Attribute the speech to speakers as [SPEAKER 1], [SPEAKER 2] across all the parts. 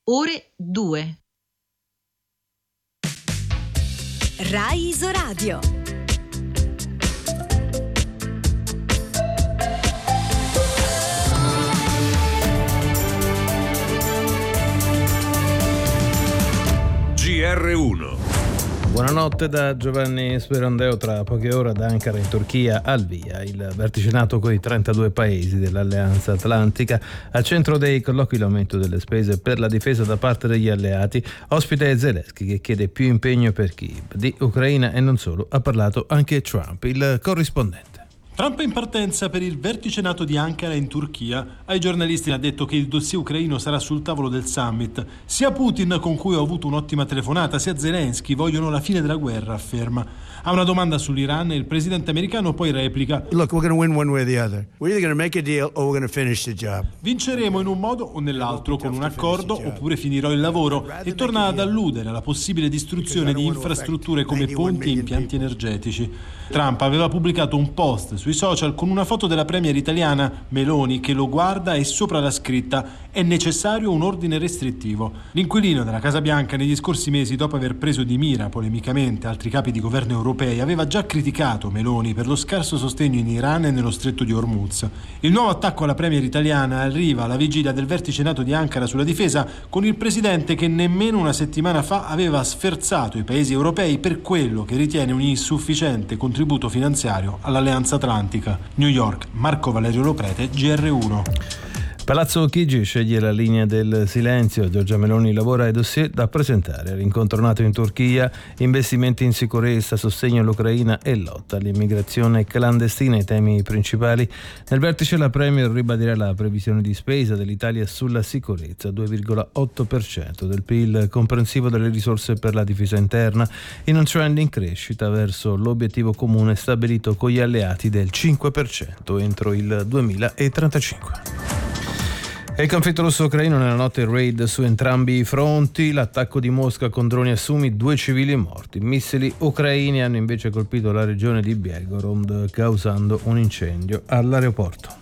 [SPEAKER 1] ore 2.
[SPEAKER 2] Rai Isoradio.
[SPEAKER 3] GR1.
[SPEAKER 4] Buonanotte da Giovanni Sperandeo. Tra poche ore ad Ankara in Turchia al via il vertice NATO con i 32 paesi dell'Alleanza Atlantica. Al centro dei colloqui l'aumento delle spese per la difesa da parte degli alleati. Ospite Zelensky che chiede più impegno per Kiev. Di Ucraina e non solo ha parlato anche Trump, il corrispondente.
[SPEAKER 5] Trump è in partenza per il vertice NATO di Ankara in Turchia. Ai giornalisti ha detto che il dossier ucraino sarà sul tavolo del summit. Sia Putin, con cui ho avuto un'ottima telefonata, sia Zelensky vogliono la fine della guerra, afferma. A una domanda sull'Iran, il presidente americano poi replica:
[SPEAKER 6] Look, we're going to win one way or the other. We're either going to make a deal or we're going to finish the job.
[SPEAKER 5] Vinceremo in un modo o nell'altro, con un accordo, oppure finirò il lavoro. E torna ad alludere alla possibile distruzione di infrastrutture come ponti e impianti energetici. Trump aveva pubblicato un post sui social con una foto della premier italiana Meloni che lo guarda e sopra la scritta: è necessario un ordine restrittivo. L'inquilino della Casa Bianca negli scorsi mesi, dopo aver preso di mira polemicamente altri capi di governo europei, aveva già criticato Meloni per lo scarso sostegno in Iran e nello stretto di Hormuz. Il nuovo attacco alla premier italiana arriva alla vigilia del vertice NATO di Ankara sulla difesa, con il presidente che nemmeno una settimana fa aveva sferzato i paesi europei per quello che ritiene un insufficiente contributo finanziario all'Alleanza Atlantica. New York, Marco Valerio Loprete, GR1.
[SPEAKER 4] Palazzo Chigi sceglie la linea del silenzio. Giorgia Meloni lavora ai dossier da presentare. L'incontro NATO in Turchia, investimenti in sicurezza, sostegno all'Ucraina e lotta all'immigrazione clandestina, i temi principali. Nel vertice la Premier ribadirà la previsione di spesa dell'Italia sulla sicurezza, 2,8% del PIL comprensivo delle risorse per la difesa interna, in un trend in crescita verso l'obiettivo comune stabilito con gli alleati del 5% entro il 2035. E il conflitto russo-ucraino, nella notte il raid su entrambi i fronti, l'attacco di Mosca con droni a Sumi, 2 civili morti. Missili ucraini hanno invece colpito la regione di Belgorod, causando un incendio all'aeroporto.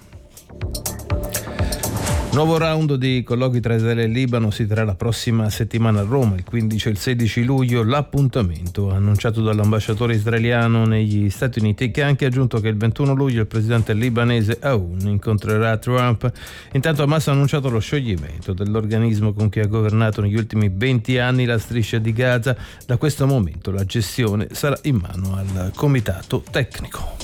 [SPEAKER 4] Nuovo round di colloqui tra Israele e Libano si terrà la prossima settimana a Roma, il 15 e il 16 luglio. L'appuntamento annunciato dall'ambasciatore israeliano negli Stati Uniti, che ha anche aggiunto che il 21 luglio il presidente libanese Aoun incontrerà Trump. Intanto Hamas ha annunciato lo scioglimento dell'organismo con cui ha governato negli ultimi 20 anni la striscia di Gaza. Da questo momento la gestione sarà in mano al comitato tecnico.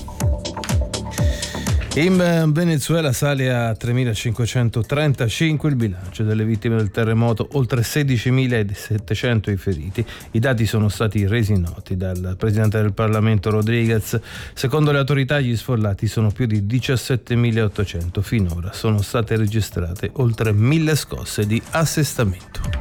[SPEAKER 4] In Venezuela sale a 3.535 il bilancio delle vittime del terremoto, oltre 16.700 i feriti. I dati sono stati resi noti dal presidente del Parlamento Rodriguez. Secondo le autorità gli sfollati sono più di 17.800. Finora sono state registrate oltre 1.000 scosse di assestamento.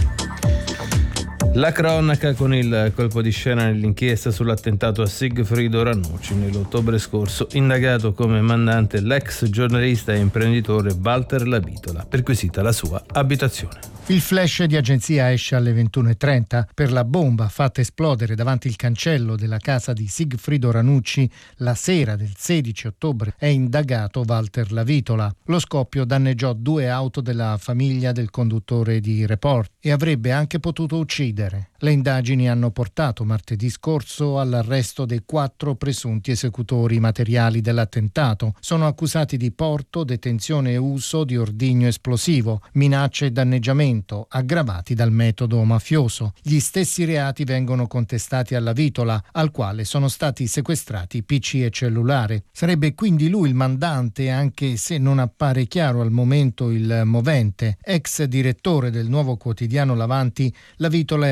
[SPEAKER 4] La cronaca con il colpo di scena nell'inchiesta sull'attentato a Sigfrido Ranucci. Nell'ottobre scorso indagato come mandante l'ex giornalista e imprenditore Walter Lavitola, perquisita la sua abitazione.
[SPEAKER 7] Il flash di agenzia esce alle 21:30. Per la bomba fatta esplodere davanti il cancello della casa di Sigfrido Ranucci la sera del 16 ottobre è indagato Walter Lavitola. Lo scoppio danneggiò 2 auto della famiglia del conduttore di Report e avrebbe anche potuto uccidere. Le indagini hanno portato martedì scorso all'arresto dei 4 presunti esecutori materiali dell'attentato. Sono accusati di porto, detenzione e uso di ordigno esplosivo, minacce e danneggiamento aggravati dal metodo mafioso. Gli stessi reati vengono contestati alla Vitola, al quale sono stati sequestrati PC e cellulare. Sarebbe quindi lui il mandante, anche se non appare chiaro al momento il movente. Ex direttore del nuovo quotidiano L'Avanti, la Vitola era